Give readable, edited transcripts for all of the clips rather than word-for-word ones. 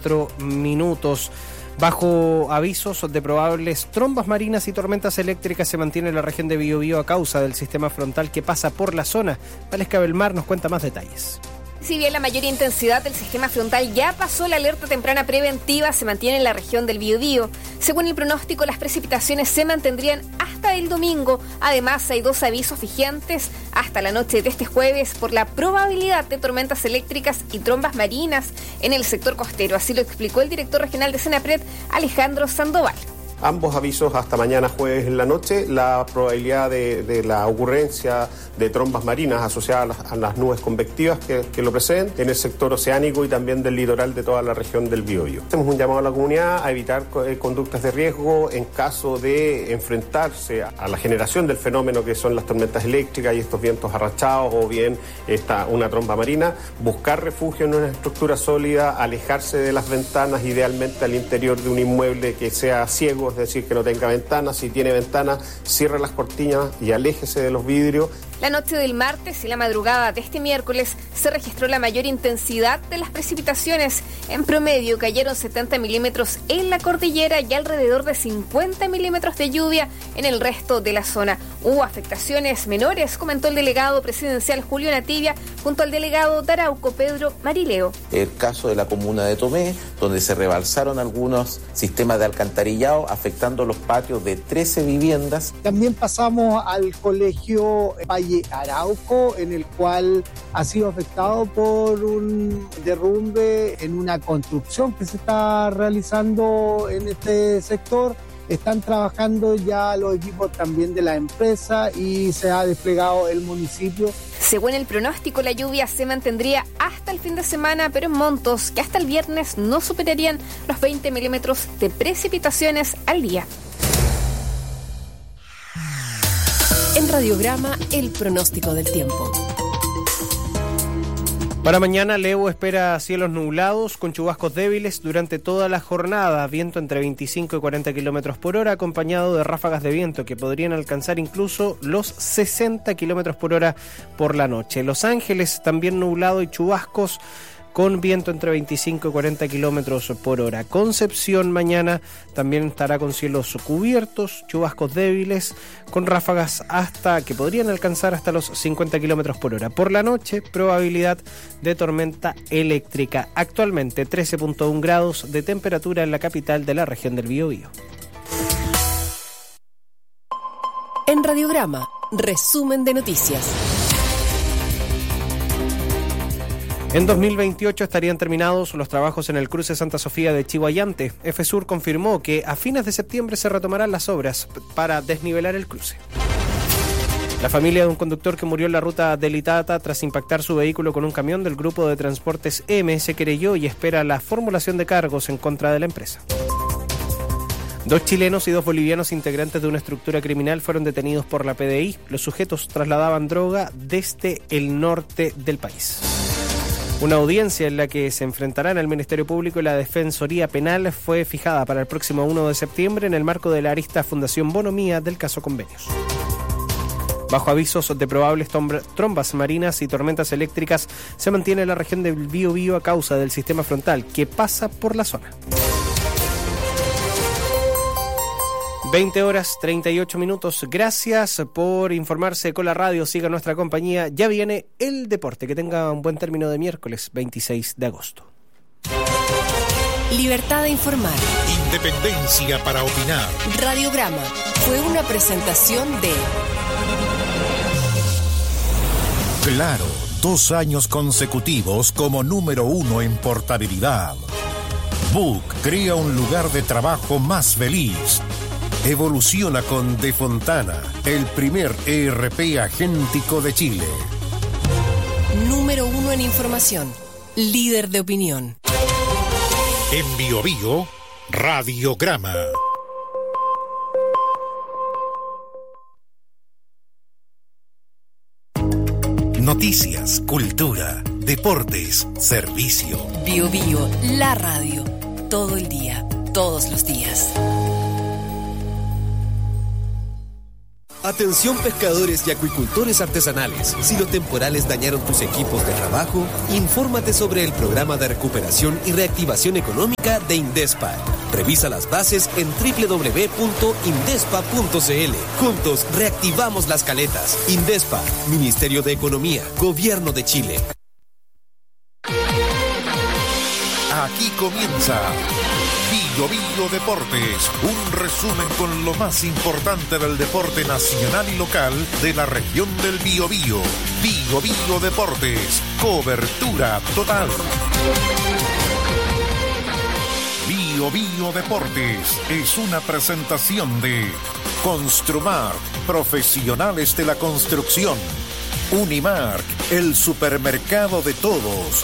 4 minutos. Bajo avisos de probables trombas marinas y tormentas eléctricas se mantiene la región de Biobío a causa del sistema frontal que pasa por la zona. Valesca Belmar nos cuenta más detalles. Si bien la mayor intensidad del sistema frontal ya pasó, la alerta temprana preventiva se mantiene en la región del Biobío. Según el pronóstico, las precipitaciones se mantendrían hasta el domingo. Además, hay 2 avisos vigentes hasta la noche de este jueves por la probabilidad de tormentas eléctricas y trombas marinas en el sector costero. Así lo explicó el director regional de Senapred, Alejandro Sandoval. Ambos avisos hasta mañana jueves en la noche, la probabilidad de la ocurrencia de trombas marinas asociadas a las nubes convectivas que lo preceden en el sector oceánico y también del litoral de toda la región del Biobío. Hacemos un llamado a la comunidad a evitar conductas de riesgo en caso de enfrentarse a la generación del fenómeno que son las tormentas eléctricas y estos vientos arrastrados o bien una tromba marina, buscar refugio en una estructura sólida, alejarse de las ventanas, idealmente al interior de un inmueble que sea ciego, es decir, que no tenga ventanas. Si tiene ventanas, cierre las cortinas y aléjese de los vidrios. La noche del martes y la madrugada de este miércoles se registró la mayor intensidad de las precipitaciones. En promedio cayeron 70 milímetros en la cordillera y alrededor de 50 milímetros de lluvia en el resto de la zona. Hubo afectaciones menores, comentó el delegado presidencial Julio Nativia, junto al delegado de Arauco, Pedro Marileo. El caso de la comuna de Tomé, donde se rebalsaron algunos sistemas de alcantarillado, afectando los patios de 13 viviendas. También pasamos al colegio Valle Arauco, en el cual ha sido afectado por un derrumbe en una construcción que se está realizando en este sector. Están trabajando ya los equipos también de la empresa y se ha desplegado el municipio. Según el pronóstico, la lluvia se mantendría hasta el fin de semana, pero en montos que hasta el viernes no superarían los 20 milímetros de precipitaciones al día. En Radiograma, el pronóstico del tiempo. Para mañana, Leo espera cielos nublados con chubascos débiles durante toda la jornada, viento entre 25 y 40 kilómetros por hora, acompañado de ráfagas de viento que podrían alcanzar incluso los 60 kilómetros por hora por la noche. Los Ángeles también nublado y chubascos con viento entre 25 y 40 kilómetros por hora. Concepción mañana también estará con cielos cubiertos, chubascos débiles, con ráfagas que podrían alcanzar hasta los 50 kilómetros por hora. Por la noche, probabilidad de tormenta eléctrica. Actualmente 13.1 grados de temperatura en la capital de la región del Biobío. En Radiograma, resumen de noticias. En 2028 estarían terminados los trabajos en el cruce Santa Sofía de Chihuayante. FSUR confirmó que a fines de septiembre se retomarán las obras para desnivelar el cruce. La familia de un conductor que murió en la ruta del Itata tras impactar su vehículo con un camión del grupo de transportes M se querelló y espera la formulación de cargos en contra de la empresa. 2 chilenos y 2 bolivianos integrantes de una estructura criminal fueron detenidos por la PDI. Los sujetos trasladaban droga desde el norte del país. Una audiencia en la que se enfrentarán el Ministerio Público y la Defensoría Penal fue fijada para el próximo 1 de septiembre en el marco de la arista Fundación Bonomía del caso Convenios. Bajo avisos de probables trombas marinas y tormentas eléctricas, se mantiene la región del Biobío a causa del sistema frontal que pasa por la zona. 20 horas 38 minutos. Gracias por informarse con la radio. Siga nuestra compañía. Ya viene el deporte. Que tenga un buen término de miércoles 26 de agosto. Libertad de informar. Independencia para opinar. Radiograma fue una presentación de Claro, 2 años consecutivos como número 1 en portabilidad. Book crea un lugar de trabajo más feliz. Evoluciona con De Fontana, el primer ERP agéntico de Chile. Número 1 en información, líder de opinión. En Biobío, Radiograma. Noticias, cultura, deportes, servicio. Biobío, la radio, todo el día, todos los días. Atención pescadores y acuicultores artesanales. Si los temporales dañaron tus equipos de trabajo, infórmate sobre el programa de recuperación y reactivación económica de Indespa. Revisa las bases en www.indespa.cl. Juntos reactivamos las caletas. Indespa, Ministerio de Economía, Gobierno de Chile. Aquí comienza Bio Bio Deportes, un resumen con lo más importante del deporte nacional y local de la región del Biobío. Bio Bio Deportes, cobertura total. Bio Bio Deportes es una presentación de Construmar, profesionales de la construcción. Unimark, el supermercado de todos.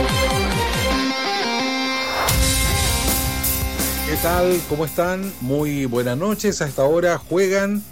¿Qué tal? ¿Cómo están? Muy buenas noches. A esta hora juegan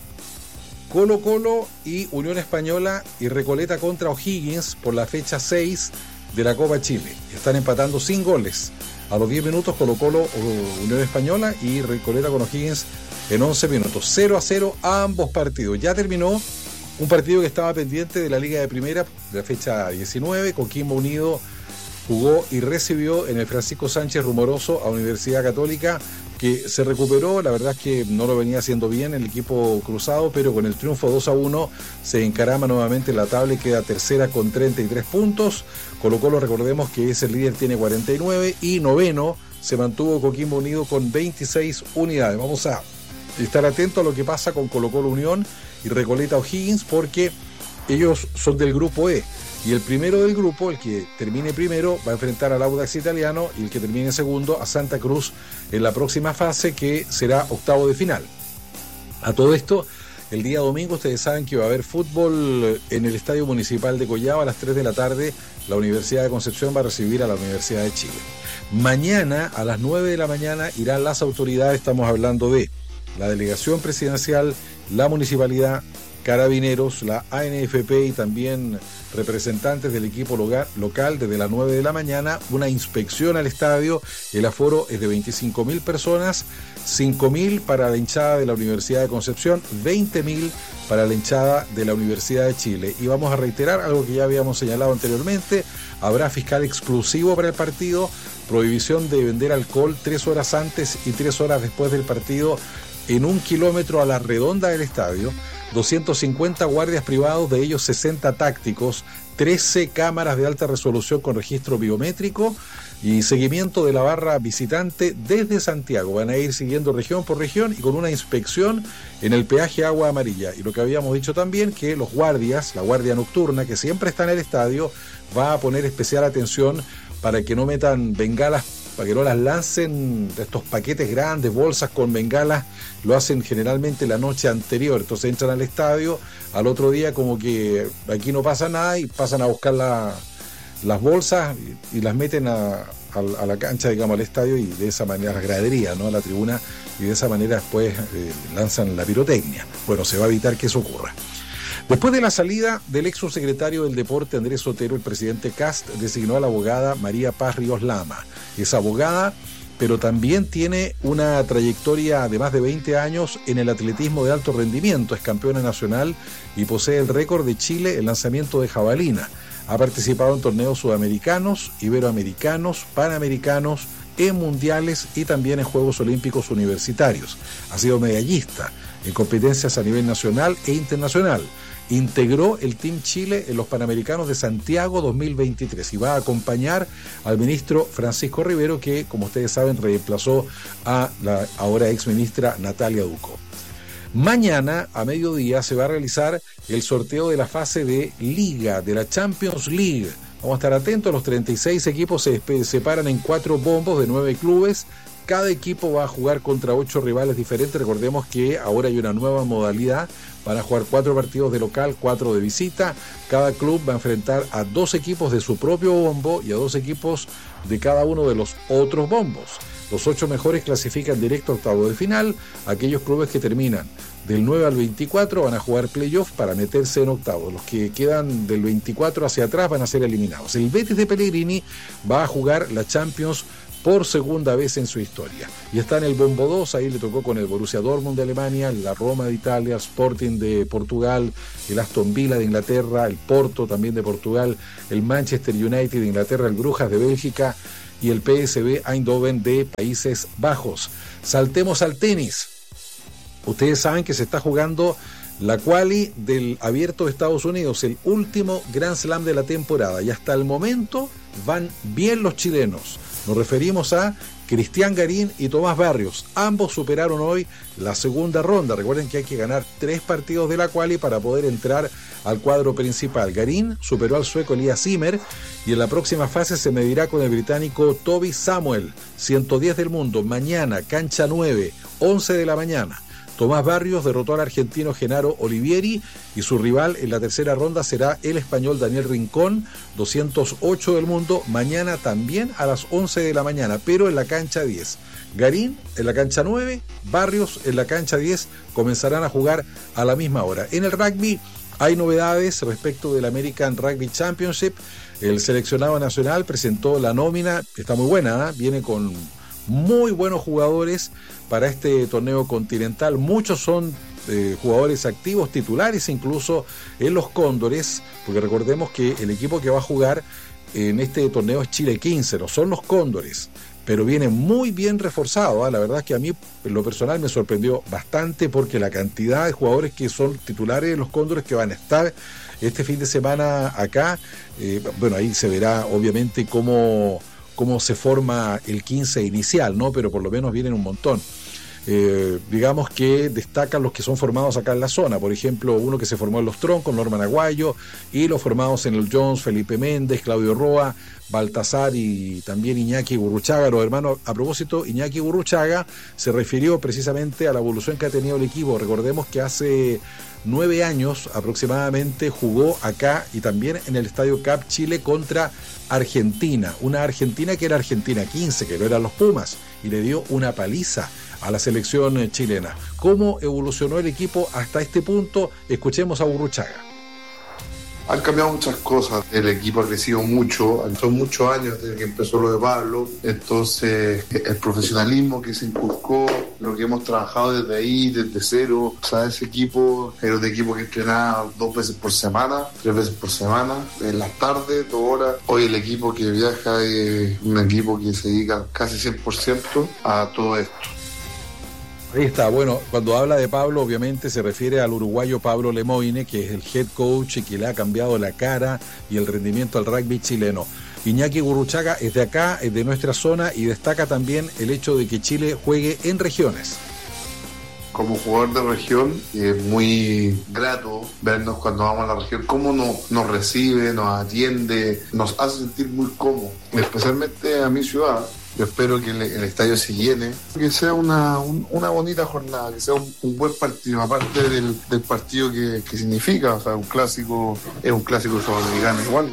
Colo-Colo y Unión Española y Recoleta contra O'Higgins por la fecha 6 de la Copa Chile. Están empatando sin goles. A los 10 minutos Colo-Colo, Unión Española y Recoleta con O'Higgins en 11 minutos. 0-0 a ambos partidos. Ya terminó un partido que estaba pendiente de la Liga de Primera, de la fecha 19. Coquimbo Unido jugó y recibió en el Francisco Sánchez Rumoroso a Universidad Católica, que se recuperó. La verdad es que no lo venía haciendo bien el equipo cruzado, pero con el triunfo 2-1 se encarama nuevamente en la tabla y queda tercera con 33 puntos. Colo-Colo, recordemos que es el líder, tiene 49, y noveno se mantuvo Coquimbo Unido con 26 unidades. Vamos a estar atentos a lo que pasa con Colo-Colo Unión y Recoleta O'Higgins, porque ellos son del grupo E. Y el primero del grupo, el que termine primero, va a enfrentar al Audax Italiano, y el que termine segundo a Santa Cruz en la próxima fase, que será octavo de final. A todo esto, el día domingo ustedes saben que va a haber fútbol en el Estadio Municipal de Collao a las 3 de la tarde. La Universidad de Concepción va a recibir a la Universidad de Chile. Mañana a las 9 de la mañana irán las autoridades, estamos hablando de la delegación presidencial, la municipalidad, Carabineros, la ANFP y también representantes del equipo local desde las 9 de la mañana, una inspección al estadio. El aforo es de 25.000 personas, 5.000 para la hinchada de la Universidad de Concepción, 20.000 para la hinchada de la Universidad de Chile. Y vamos a reiterar algo que ya habíamos señalado anteriormente: habrá fiscal exclusivo para el partido, prohibición de vender alcohol 3 horas antes y 3 horas después del partido en 1 kilómetro a la redonda del estadio, 250 guardias privados, de ellos 60 tácticos, 13 cámaras de alta resolución con registro biométrico y seguimiento de la barra visitante desde Santiago. Van a ir siguiendo región por región y con una inspección en el peaje Agua Amarilla. Y lo que habíamos dicho también, que los guardias, la guardia nocturna que siempre está en el estadio, va a poner especial atención para que no metan bengalas, para que no las lancen, estos paquetes grandes, bolsas con bengalas. Lo hacen generalmente la noche anterior, entonces entran al estadio, al otro día como que aquí no pasa nada y pasan a buscar las bolsas y las meten a la cancha, digamos, al estadio, y de esa manera, a la gradería, ¿no?, a la tribuna, y de esa manera después lanzan la pirotecnia. Bueno, se va a evitar que eso ocurra. Después de la salida del ex subsecretario del Deporte Andrés Sotero, el presidente Kast designó a la abogada María Paz Ríos Lama. Es abogada, pero también tiene una trayectoria de más de 20 años en el atletismo de alto rendimiento. Es campeona nacional y posee el récord de Chile en lanzamiento de jabalina. Ha participado en torneos sudamericanos, iberoamericanos, panamericanos, en mundiales y también en Juegos Olímpicos Universitarios. Ha sido medallista en competencias a nivel nacional e internacional. Integró el Team Chile en los Panamericanos de Santiago 2023 y va a acompañar al ministro Francisco Rivero, que, como ustedes saben, reemplazó a la ahora exministra Natalia Ducó. Mañana a mediodía se va a realizar el sorteo de la fase de Liga, de la Champions League. Vamos a estar atentos. Los 36 equipos se separan en 4 bombos de 9 clubes. Cada equipo va a jugar contra 8 rivales diferentes. Recordemos que ahora hay una nueva modalidad. Van a jugar 4 partidos de local, 4 de visita. Cada club va a enfrentar a 2 equipos de su propio bombo y a 2 equipos de cada uno de los otros bombos. Los 8 mejores clasifican directo a octavos de final. Aquellos clubes que terminan del 9 al 24 van a jugar playoff para meterse en octavos. Los que quedan del 24 hacia atrás van a ser eliminados. El Betis de Pellegrini va a jugar la Champions por segunda vez en su historia. Y está en el Bombo 2, ahí le tocó con el Borussia Dortmund de Alemania, la Roma de Italia, el Sporting de Portugal, el Aston Villa de Inglaterra, el Porto también de Portugal, el Manchester United de Inglaterra, el Brujas de Bélgica y el PSV Eindhoven de Países Bajos. Saltemos al tenis. Ustedes saben que se está jugando la quali del Abierto de Estados Unidos, el último Grand Slam de la temporada, y hasta el momento van bien los chilenos. Nos referimos a Cristian Garín y Tomás Barrios. Ambos superaron hoy la segunda ronda. Recuerden que hay que ganar 3 partidos de la quali para poder entrar al cuadro principal. Garín superó al sueco Elias Zimmer y en la próxima fase se medirá con el británico Toby Samuel, 110 del mundo. Mañana, cancha 9, 11 de la mañana. Tomás Barrios derrotó al argentino Genaro Olivieri y su rival en la tercera ronda será el español Daniel Rincón, 208 del mundo, mañana también a las 11 de la mañana, pero en la cancha 10. Garín en la cancha 9, Barrios en la cancha 10, comenzarán a jugar a la misma hora. En el rugby hay novedades respecto del American Rugby Championship. El seleccionado nacional presentó la nómina, está muy buena, viene con muy buenos jugadores para este torneo continental. Muchos son jugadores activos, titulares incluso en los Cóndores, porque recordemos que el equipo que va a jugar en este torneo es Chile 15, no son los Cóndores, pero viene muy bien reforzado. La verdad es que a mí en lo personal me sorprendió bastante, porque la cantidad de jugadores que son titulares de los Cóndores que van a estar este fin de semana acá, bueno, ahí se verá obviamente cómo se forma el 15 inicial, ¿no? Pero por lo menos vienen un montón. Digamos que destacan los que son formados acá en la zona. Por ejemplo, uno que se formó en Los Troncos, Norman Aguayo, y los formados en el Jones, Felipe Méndez, Claudio Roa, Baltasar y también Iñaki Gurruchaga, los hermanos. A propósito, Iñaki Gurruchaga se refirió precisamente a la evolución que ha tenido el equipo. Recordemos que hace 9 años aproximadamente jugó acá y también en el Estadio Cap Chile contra Argentina, una Argentina que era Argentina 15, que no eran los Pumas, y le dio una paliza a la selección chilena. ¿Cómo evolucionó el equipo hasta este punto? Escuchemos a Gurruchaga. Han cambiado muchas cosas, el equipo ha crecido mucho, son muchos años desde que empezó lo de Pablo, entonces el profesionalismo que se inculcó, lo que hemos trabajado desde ahí, desde cero, o sea, ese equipo era un equipo que entrenaba 2 veces por semana, 3 veces por semana, en las tardes, 2 horas. Hoy el equipo que viaja es un equipo que se dedica casi 100% a todo esto. Ahí está. Bueno, cuando habla de Pablo, obviamente se refiere al uruguayo Pablo Lemoine, que es el head coach y que le ha cambiado la cara y el rendimiento al rugby chileno. Iñaki Gurruchaga es de acá, es de nuestra zona, y destaca también el hecho de que Chile juegue en regiones. Como jugador de región, es muy grato vernos cuando vamos a la región, cómo nos recibe, nos atiende, nos hace sentir muy cómodos, especialmente a mi ciudad. Yo espero que el estadio se llene, que sea una bonita jornada, que sea un buen partido, aparte del partido que significa, o sea, un clásico, es un clásico sudamericano igual.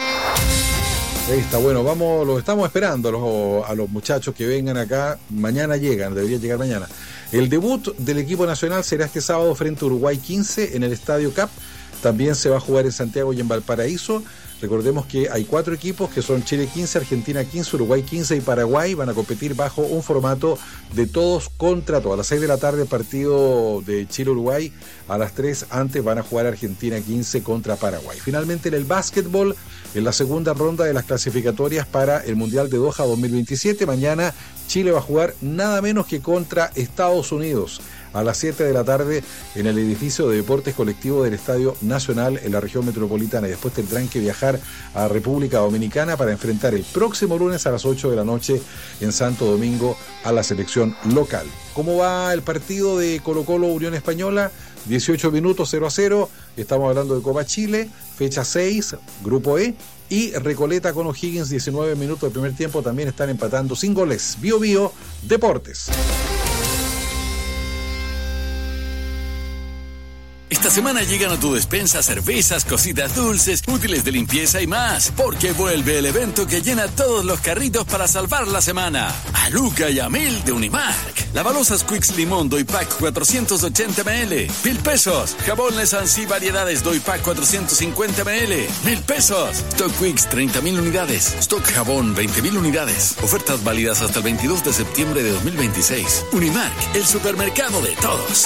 Ahí está, bueno, los estamos esperando a los muchachos que vengan acá. Mañana llegan, deberían llegar mañana. El debut del equipo nacional será este sábado frente a Uruguay 15 en el Estadio Cap. También se va a jugar en Santiago y en Valparaíso. Recordemos que hay 4 equipos que son Chile 15, Argentina 15, Uruguay 15 y Paraguay. Van a competir bajo un formato de todos contra todos. A las 6 de la tarde el partido de Chile-Uruguay. A las 3 antes van a jugar Argentina 15 contra Paraguay. Finalmente en el básquetbol, en la segunda ronda de las clasificatorias para el Mundial de Doha 2027. Mañana Chile va a jugar nada menos que contra Estados Unidos a las 7 de la tarde en el edificio de deportes colectivos del Estadio Nacional en la región metropolitana, y después tendrán que viajar a República Dominicana para enfrentar el próximo lunes a las 8 de la noche en Santo Domingo a la selección local. ¿Cómo va el partido de Colo-Colo Unión Española? 18 minutos 0-0, estamos hablando de Copa Chile, fecha 6, Grupo E, y Recoleta con O'Higgins, 19 minutos del primer tiempo, también están empatando sin goles. Bio Bio Deportes. Estás semana llegan a tu despensa cervezas, cositas dulces, útiles de limpieza y más, porque vuelve el evento que llena todos los carritos para salvar la semana. A Luca y a Mil de Unimark. Lavalosas Quicks Limón Doypack 480 ml, 1,000 pesos. Jabón Lesansi Variedades Doypack 450 ml, 1,000 pesos. Stock Quicks 30.000 unidades. Stock Jabón 20.000 unidades. Ofertas válidas hasta el 22 de septiembre de 2026. Unimark, el supermercado de todos.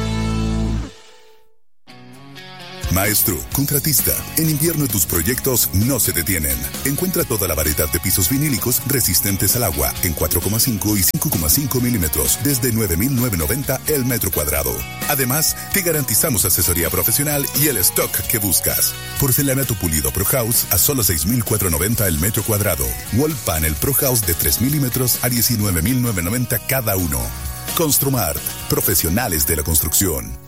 Maestro, contratista, en invierno tus proyectos no se detienen. Encuentra toda la variedad de pisos vinílicos resistentes al agua en 4,5 y 5,5 milímetros desde 9.990 el metro cuadrado. Además, te garantizamos asesoría profesional y el stock que buscas. Porcelanato pulido Pro House a solo 6.490 el metro cuadrado. Wall Panel Pro House de 3 milímetros a 19.990 cada uno. Construmart, profesionales de la construcción.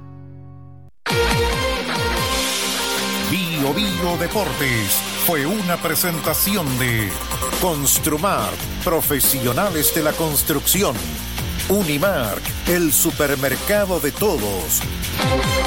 Bio Deportes fue una presentación de Construmart, profesionales de la construcción. Unimark, el supermercado de todos.